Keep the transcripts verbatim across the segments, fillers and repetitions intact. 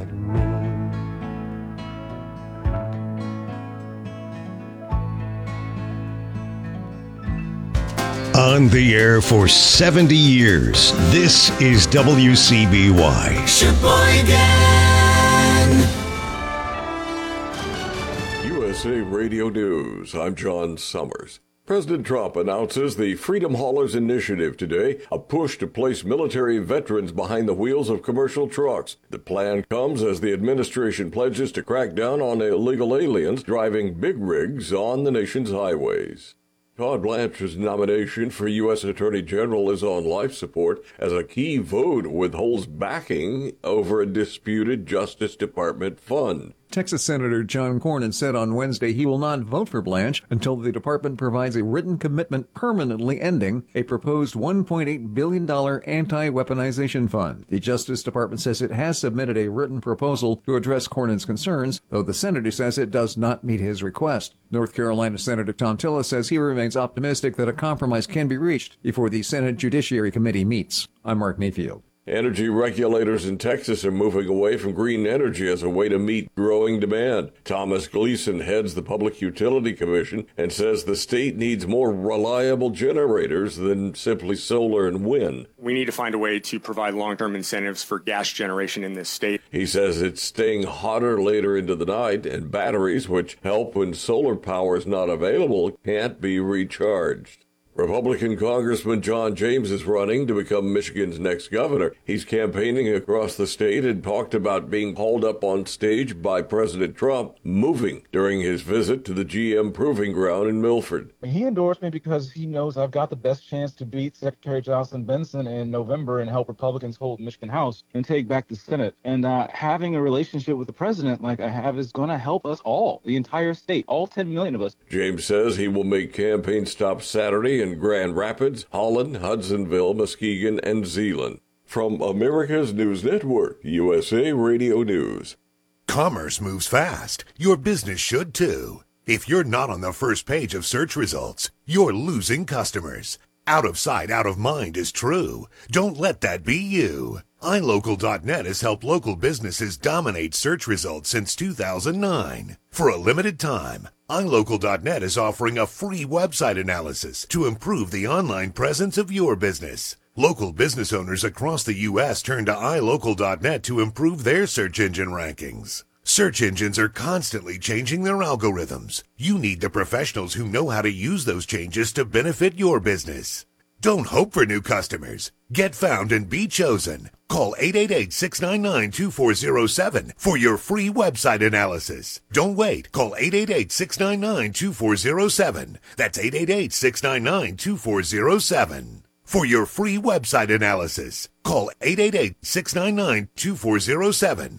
like me. On the air for seventy years, this is W C B Y. Sheboygan! U S A Radio News, I'm John Summers. President Trump announces the Freedom Haulers Initiative today, a push to place military veterans behind the wheels of commercial trucks. The plan comes as the administration pledges to crack down on illegal aliens driving big rigs on the nation's highways. Todd Blanchard's nomination for U S Attorney General is on life support as a key vote withholds backing over a disputed Justice Department fund. Texas Senator John Cornyn said on Wednesday he will not vote for Blanche until the department provides a written commitment permanently ending a proposed one point eight billion dollars anti-weaponization fund. The Justice Department says it has submitted a written proposal to address Cornyn's concerns, though the senator says it does not meet his request. North Carolina Senator Thom Tillis says he remains optimistic that a compromise can be reached before the Senate Judiciary Committee meets. I'm Mark Mayfield. Energy regulators in Texas are moving away from green energy as a way to meet growing demand. Thomas Gleason heads the Public Utility Commission and says the state needs more reliable generators than simply solar and wind. We need to find a way to provide long-term incentives for gas generation in this state. He says it's staying hotter later into the night, and batteries, which help when solar power is not available, can't be recharged. Republican Congressman John James is running to become Michigan's next governor. He's campaigning across the state and talked about being hauled up on stage by President Trump, moving during his visit to the G M Proving Ground in Milford. He endorsed me because he knows I've got the best chance to beat Secretary Jocelyn Benson in November and help Republicans hold Michigan House and take back the Senate. And uh, having a relationship with the president like I have is going to help us all, the entire state, all ten million of us. James says he will make campaign stops Saturday in Grand Rapids, Holland, Hudsonville, Muskegon, and Zeeland. From America's News Network, U S A Radio News. Commerce moves fast. Your business should too. If you're not on the first page of search results, you're losing customers. Out of sight, out of mind is true. Don't let that be you. i local dot net has helped local businesses dominate search results since two thousand nine. For a limited time, i local dot net is offering a free website analysis to improve the online presence of your business. Local business owners across the U S turn to i local dot net to improve their search engine rankings. Search engines are constantly changing their algorithms. You need the professionals who know how to use those changes to benefit your business. Don't hope for new customers. Get found and be chosen. Call eight eight eight, six nine nine, two four zero seven for your free website analysis. Don't wait. Call eight eight eight, six nine nine, two four zero seven. That's eight eight eight, six nine nine, two four zero seven. For your free website analysis, call eight eight eight, six nine nine, two four zero seven.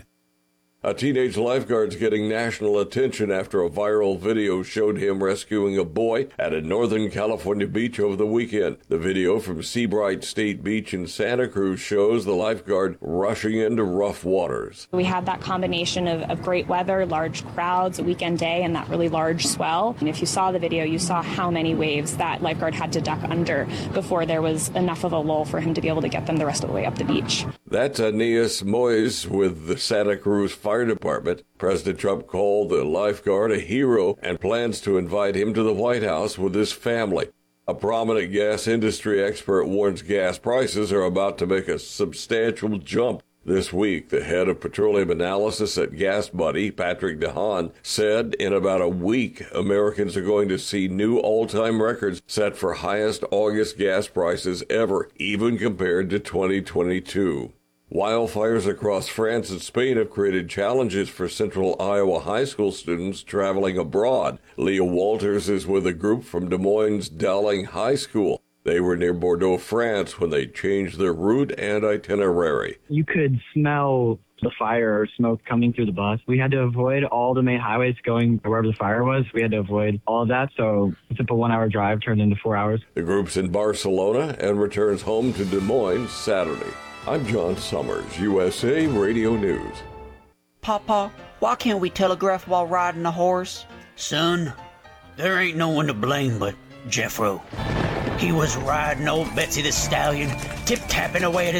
A teenage lifeguard's getting national attention after a viral video showed him rescuing a boy at a Northern California beach over the weekend. The video from Seabright State Beach in Santa Cruz shows the lifeguard rushing into rough waters. We had that combination of, of great weather, large crowds, a weekend day, and that really large swell. And if you saw the video, you saw how many waves that lifeguard had to duck under before there was enough of a lull for him to be able to get them the rest of the way up the beach. That's Aeneas Moyes with the Santa Cruz Fire Department. President Trump called the lifeguard a hero and plans to invite him to the White House with his family. A prominent gas industry expert warns gas prices are about to make a substantial jump. This week, the head of petroleum analysis at GasBuddy, Patrick DeHaan, said in about a week, Americans are going to see new all-time records set for highest August gas prices ever, even compared to twenty twenty-two. Wildfires across France and Spain have created challenges for Central Iowa high school students traveling abroad. Leah Walters is with a group from Des Moines Dowling High School. They were near Bordeaux, France, when they changed their route and itinerary. You could smell the fire or smoke coming through the bus. We had to avoid all the main highways going wherever the fire was. We had to avoid all of that, so a simple one-hour drive turned into four hours. The group's in Barcelona and returns home to Des Moines Saturday. I'm John Summers, U S A Radio News. Papa, why can't we telegraph while riding a horse? Son, there ain't no one to blame but Jeffro. He was riding old Betsy the Stallion, tip-tapping away at